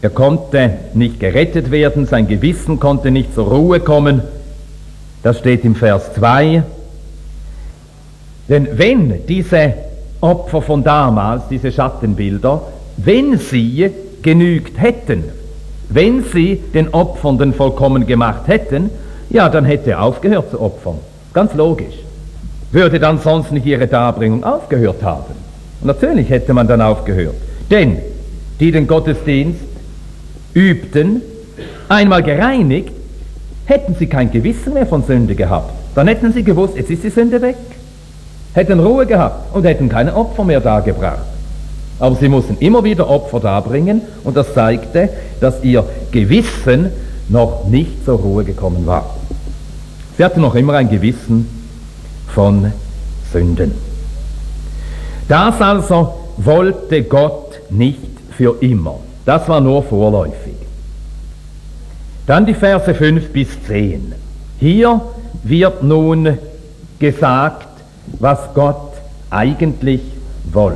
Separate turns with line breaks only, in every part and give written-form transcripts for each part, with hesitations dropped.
Er konnte nicht gerettet werden, sein Gewissen konnte nicht zur Ruhe kommen. Das steht im Vers 2. Denn wenn diese Opfer von damals, diese Schattenbilder, wenn sie genügt hätten, wenn sie den Opfernden vollkommen gemacht hätten, ja, dann hätte er aufgehört zu opfern. Ganz logisch. Würde dann sonst nicht ihre Darbringung aufgehört haben? Und natürlich hätte man dann aufgehört. Denn die den Gottesdienst übten, einmal gereinigt, hätten sie kein Gewissen mehr von Sünde gehabt. Dann hätten sie gewusst, jetzt ist die Sünde weg. Hätten Ruhe gehabt und hätten keine Opfer mehr dargebracht. Aber sie mussten immer wieder Opfer darbringen und das zeigte, dass ihr Gewissen noch nicht zur Ruhe gekommen war. Sie hatten noch immer ein Gewissen von Sünden. Das also wollte Gott nicht für immer. Das war nur vorläufig. Dann die Verse 5 bis 10. Hier wird nun gesagt, was Gott eigentlich wollte.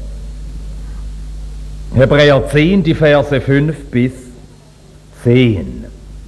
Hebräer 10, die Verse 5 bis 10.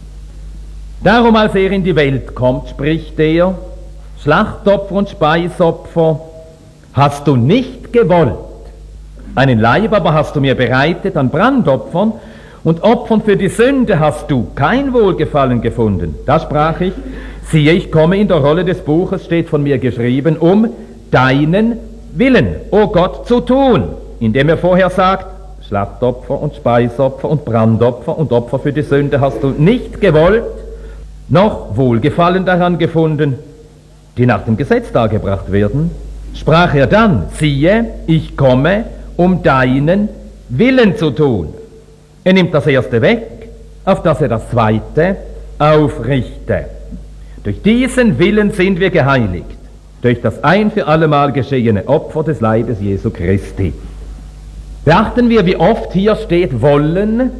Darum, als er in die Welt kommt, spricht er, Schlachtopfer und Speisopfer hast du nicht gewollt. Einen Leib aber hast du mir bereitet an Brandopfern und Opfern für die Sünde hast du kein Wohlgefallen gefunden. Da sprach ich, siehe, ich komme, in der Rolle des Buches steht von mir geschrieben, um deinen Willen, o Gott, zu tun, indem er vorher sagt, Schlachtopfer und Speisopfer und Brandopfer und Opfer für die Sünde hast du nicht gewollt, noch Wohlgefallen daran gefunden, die nach dem Gesetz dargebracht werden. Sprach er dann, siehe, ich komme, um deinen Willen zu tun. Er nimmt das erste weg, auf dass er das zweite aufrichte. Durch diesen Willen sind wir geheiligt, durch das ein für allemal geschehene Opfer des Leibes Jesu Christi. Beachten wir, wie oft hier steht Wollen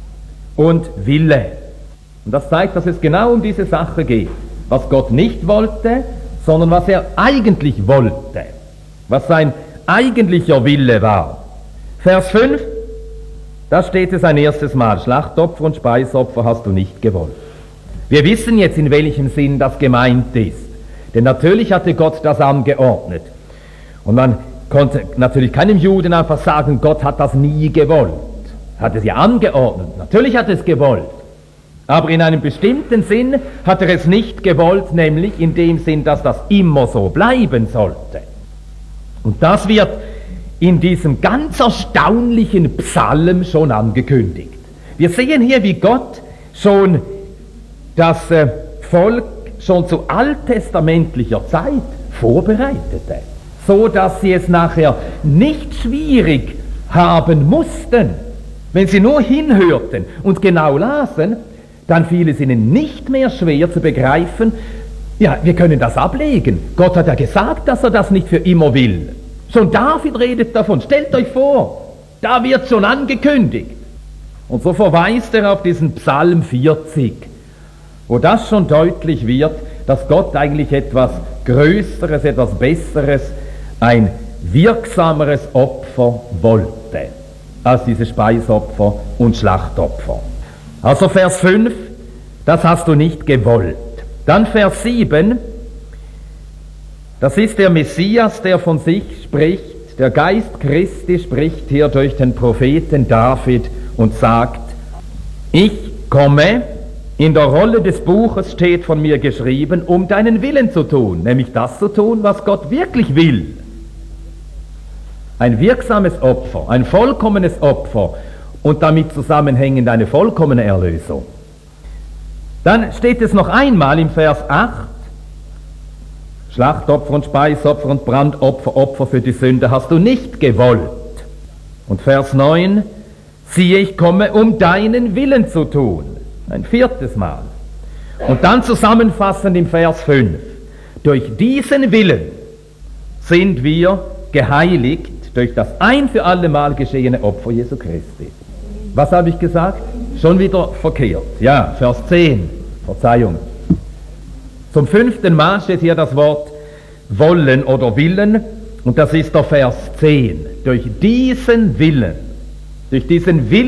und Wille. Und das zeigt, dass es genau um diese Sache geht. Was Gott nicht wollte, sondern was er eigentlich wollte. Was sein eigentlicher Wille war. Vers 5, da steht es ein erstes Mal, Schlachtopfer und Speisopfer hast du nicht gewollt. Wir wissen jetzt, in welchem Sinn das gemeint ist. Denn natürlich hatte Gott das angeordnet. Und man konnte natürlich keinem Juden einfach sagen, Gott hat das nie gewollt. Er hat es ja angeordnet. Natürlich hat er es gewollt. Aber in einem bestimmten Sinn hat er es nicht gewollt, nämlich in dem Sinn, dass das immer so bleiben sollte. Und das wird in diesem ganz erstaunlichen Psalm schon angekündigt. Wir sehen hier, wie Gott schon das Volk schon zu alttestamentlicher Zeit vorbereitete, so dass sie es nachher nicht schwierig haben mussten. Wenn sie nur hinhörten und genau lasen, dann fiel es ihnen nicht mehr schwer zu begreifen, ja, wir können das ablegen. Gott hat ja gesagt, dass er das nicht für immer will. Schon David redet davon. Stellt euch vor, da wird schon angekündigt. Und so verweist er auf diesen Psalm 40, wo das schon deutlich wird, dass Gott eigentlich etwas Größeres, etwas Besseres, ein wirksameres Opfer wollte, als diese Speisopfer und Schlachtopfer. Also Vers 5, das hast du nicht gewollt. Dann Vers 7, das ist der Messias, der von sich spricht. Der Geist Christi spricht hier durch den Propheten David und sagt, ich komme, in der Rolle des Buches steht von mir geschrieben, um deinen Willen zu tun, nämlich das zu tun, was Gott wirklich will. Ein wirksames Opfer, ein vollkommenes Opfer und damit zusammenhängend eine vollkommene Erlösung. Dann steht es noch einmal im Vers 8, Schlachtopfer und Speisopfer und Brandopfer, Opfer für die Sünde hast du nicht gewollt. Und Vers 9, siehe, ich komme, um deinen Willen zu tun. Ein viertes Mal. Und dann zusammenfassend im Vers 5, durch diesen Willen sind wir geheiligt durch das ein für alle Mal geschehene Opfer Jesu Christi. Was habe ich gesagt? Schon wieder verkehrt. Ja, Vers 10, Verzeihung. Zum 5. Mal steht hier das Wort wollen oder willen und das ist der Vers 10. Durch diesen Willen